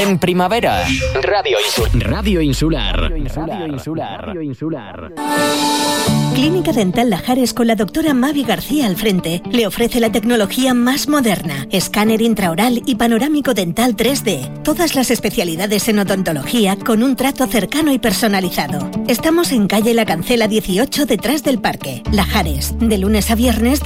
En primavera, Radio Insular. Clínica Dental Lajares con la doctora Mavi García al frente le ofrece la tecnología más moderna, escáner intraoral y panorámico dental 3D. Todas las especialidades en odontología con un trato cercano y personalizado. Estamos en calle La Cancela 18 detrás del parque. Lajares, de lunes a viernes